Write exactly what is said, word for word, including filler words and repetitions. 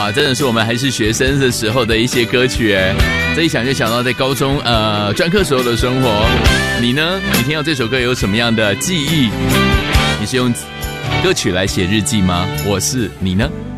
哇，真的是我们还是学生的时候的一些歌曲哎，这一想就想到在高中呃专科时候的生活。你呢？你听到这首歌有什么样的记忆？你是用歌曲来写日记吗？我是，你呢？